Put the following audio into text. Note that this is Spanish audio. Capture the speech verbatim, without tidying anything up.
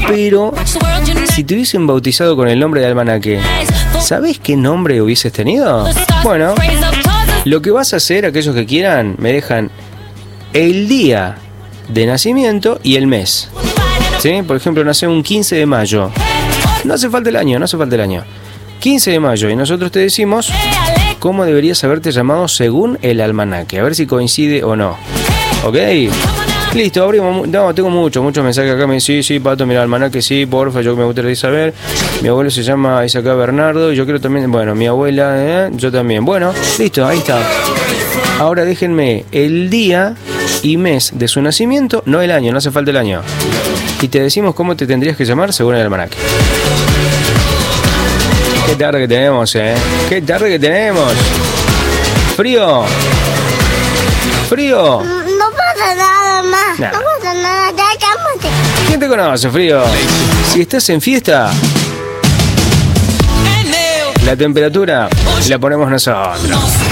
Pero si te hubiesen bautizado con el nombre de almanaque, ¿sabés qué nombre hubieses tenido? Bueno, lo que vas a hacer, aquellos que quieran, me dejan el día de nacimiento y el mes. ¿Sí? Por ejemplo, nace un quince de mayo. No hace falta el año, no hace falta el año. quince de mayo, y nosotros te decimos cómo deberías haberte llamado según el almanaque. A ver si coincide o no. ¿Ok? Listo, abrimos. No, tengo muchos, muchos mensajes acá. Me dicen, sí, sí, Pato, mira, almanaque, sí, porfa, yo que me gustaría saber. Mi abuelo se llama, dice acá, Bernardo. Yo quiero también, bueno, mi abuela, ¿eh? Yo también. Bueno, listo, ahí está. Ahora déjenme el día y mes de su nacimiento, no el año, no hace falta el año. Y te decimos cómo te tendrías que llamar según el almanaque. Qué tarde que tenemos, eh. Qué tarde que tenemos. Frío. Frío. No pasa nada más. Nah. No pasa nada. Ya cálmate. ¿Quién te conoce, Frío? Si estás en fiesta, la temperatura la ponemos nosotros.